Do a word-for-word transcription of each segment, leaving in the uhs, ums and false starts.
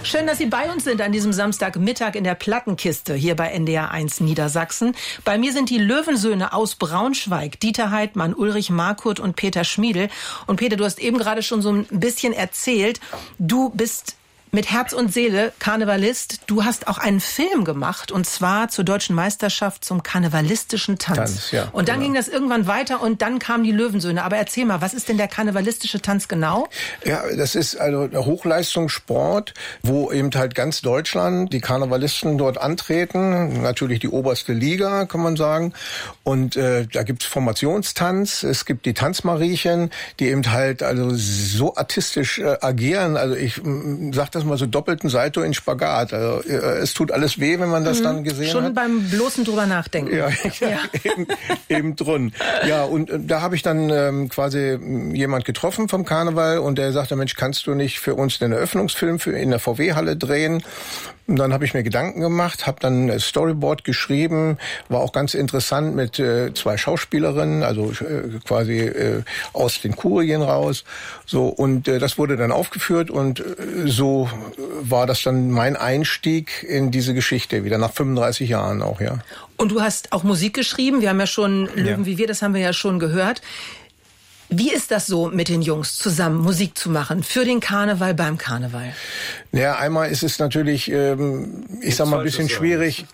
Schön, dass Sie bei uns sind an diesem Samstagmittag in der Plattenkiste hier bei N D R eins Niedersachsen. Bei mir sind die Löwensöhne aus Braunschweig, Dieter Heidmann, Ulrich Markurt und Peter Schmiedl. Und Peter, du hast eben gerade schon so ein bisschen erzählt, du bist mit Herz und Seele Karnevalist. Du hast auch einen Film gemacht, und zwar zur Deutschen Meisterschaft zum karnevalistischen Tanz. Tanz ja, und dann genau. ging das irgendwann weiter und dann kamen die Löwensöhne. Aber erzähl mal, was ist denn der karnevalistische Tanz genau? Ja, das ist also der Hochleistungssport, wo eben halt ganz Deutschland die Karnevalisten dort antreten. Natürlich die oberste Liga, kann man sagen. Und äh, da gibt's Formationstanz, es gibt die Tanzmariechen, die eben halt also so artistisch äh, agieren. Also ich m, sag das mal so doppelten Salto in Spagat. Also äh, es tut alles weh, wenn man das mhm. dann gesehen Schon hat. Schon beim bloßen drüber nachdenken. Ja, ja. eben, eben drin. Ja, und äh, da habe ich dann ähm, quasi jemand getroffen vom Karneval und der sagte, Mensch, kannst du nicht für uns den Eröffnungsfilm für in der V W-Halle drehen? Und dann habe ich mir Gedanken gemacht, habe dann ein Storyboard geschrieben, war auch ganz interessant mit äh, zwei Schauspielerinnen, also äh, quasi äh, aus den Kurien raus. So, und äh, das wurde dann aufgeführt und äh, so war das dann mein Einstieg in diese Geschichte, wieder nach fünfunddreißig Jahren auch, ja. Und du hast auch Musik geschrieben, wir haben ja schon Löwen ja. wie wir, das haben wir ja schon gehört. Wie ist das so, mit den Jungs zusammen Musik zu machen für den Karneval beim Karneval? Ja, einmal ist es natürlich, ähm, ich sag mal, ein bisschen schwierig.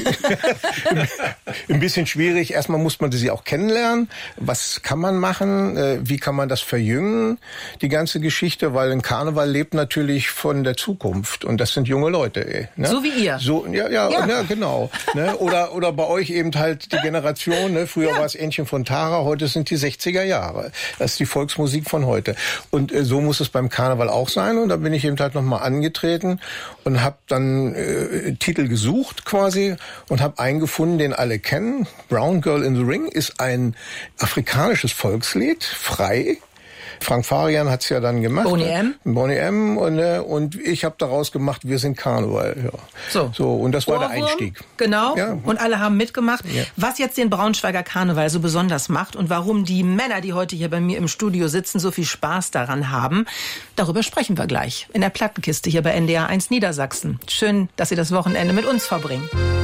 Ein bisschen schwierig. Erstmal muss man sie auch kennenlernen. Was kann man machen? Äh, wie kann man das verjüngen, die ganze Geschichte? Weil ein Karneval lebt natürlich von der Zukunft. Und das sind junge Leute. Ey, ne? So wie ihr. So, ja, ja, ja. ja genau. Ne? Oder, oder bei euch eben halt die Generation. Ne? Früher ja. war es Ähnchen von Tara, heute sind die sechziger Jahre. Das ist die Volksmusik von heute. Und äh, so muss es beim Karneval auch sein. Und da bin ich eben halt nochmal angetreten und habe dann äh, Titel gesucht quasi und habe einen gefunden, den alle kennen. Brown Girl in the Ring ist ein afrikanisches Volkslied, frei. Frank Farian hat's ja dann gemacht. Boney M. Boney M. Und, äh, und ich habe daraus gemacht, wir sind Karneval. Ja. So. so. Und das war Ohrwurm, der Einstieg. Genau. Ja. Und alle haben mitgemacht. Ja. Was jetzt den Braunschweiger Karneval so besonders macht und warum die Männer, die heute hier bei mir im Studio sitzen, so viel Spaß daran haben, darüber sprechen wir gleich in der Plattenkiste hier bei N D R eins Niedersachsen. Schön, dass Sie das Wochenende mit uns verbringen.